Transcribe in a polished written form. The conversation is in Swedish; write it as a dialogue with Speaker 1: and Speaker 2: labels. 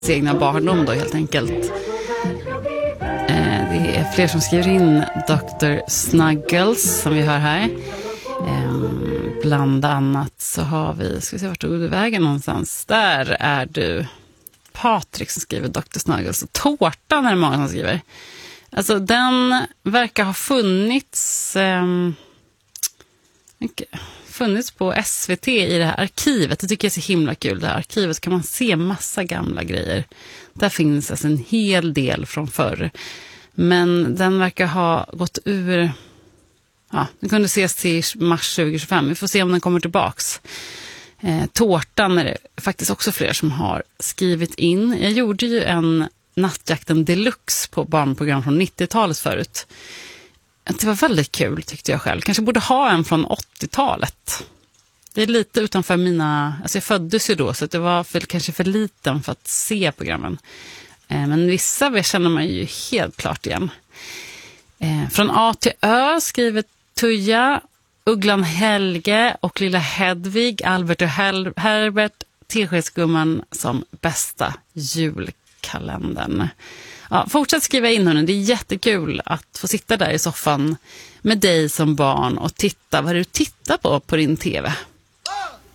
Speaker 1: egna barndom då helt enkelt. Det är fler som skriver in Dr. Snuggles som vi hör här. Bland annat så har vi, ska vi se vart tog du vägen någonstans. Där är du. Patrik som skriver Dr. Snuggles. Och tårtan är det många som skriver. Alltså den verkar ha funnits på SVT i det här arkivet. Det tycker jag är så himla kul. Det här arkivet kan man se massa gamla grejer. Där finns alltså en hel del från förr. Men den verkar ha gått ur... Ja, den kunde ses till mars 2025. Vi får se om den kommer tillbaks. Tårtan är det faktiskt också fler som har skrivit in. Jag gjorde ju en Nattjakten Deluxe på barnprogram från 90-talet förut. Det var väldigt kul tyckte jag själv. Kanske borde ha en från 80-talet. Det är lite utanför mina... Alltså jag föddes ju då så det var kanske för liten för att se programmen. Men vissa känner man ju helt klart igen. Från A till Ö skriver Tuja, Ugglan Helge och lilla Hedvig, Albert och Herbert, Teskedsgumman som bästa julkalendern. Ja, fortsätt skriva in hörni, det är jättekul att få sitta där i soffan med dig som barn och titta vad du tittar på din tv.